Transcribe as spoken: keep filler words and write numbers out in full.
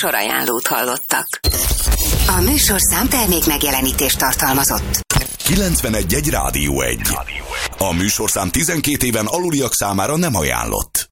műsorajánlót hallottak. A műsorszám termék megjelenítést tartalmazott. kilencvenegy egy Rádió egy. A műsorszám tizenkét éven aluliak számára nem ajánlott.